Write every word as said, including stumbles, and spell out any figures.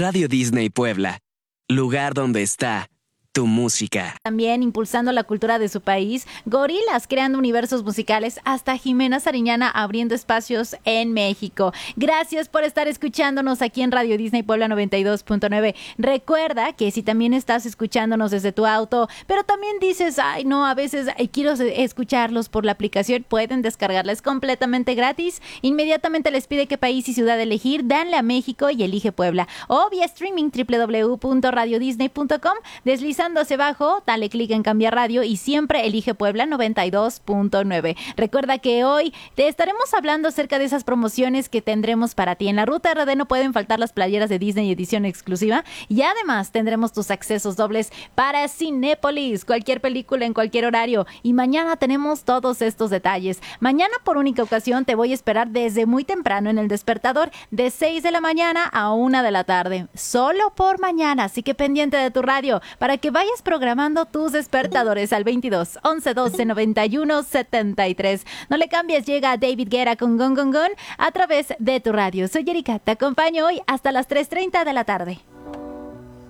Radio Disney Puebla, lugar donde está tu música. También impulsando la cultura de su país, Gorilas creando universos musicales, hasta Jimena Sariñana abriendo espacios en México. Gracias por estar escuchándonos aquí en Radio Disney Puebla noventa y dos punto nueve. Recuerda que si también estás escuchándonos desde tu auto, pero también dices, ay no, a veces ay, quiero escucharlos por la aplicación, pueden descargarla, es completamente gratis. Inmediatamente les pide qué país y ciudad elegir, danle a México y elige Puebla. O vía streaming doble u doble u doble u punto radio disney punto com, desliza hacia abajo, dale clic en cambiar radio y siempre elige Puebla noventa y dos punto nueve. Recuerda que hoy te estaremos hablando acerca de esas promociones que tendremos para ti. En la ruta R D no pueden faltar las playeras de Disney edición exclusiva y además tendremos tus accesos dobles para Cinépolis, cualquier película en cualquier horario. Y mañana tenemos todos estos detalles. Mañana por única ocasión te voy a esperar desde muy temprano en el despertador de seis de la mañana a una de la tarde. Solo por mañana, así que pendiente de tu radio para que vayas programando tus despertadores al veintidós, once, doce, noventa y uno, setenta y tres. No le cambies, llega David Guerra con Gon Gon Gon a través de tu radio. Soy Erika, te acompaño hoy hasta las tres treinta de la tarde.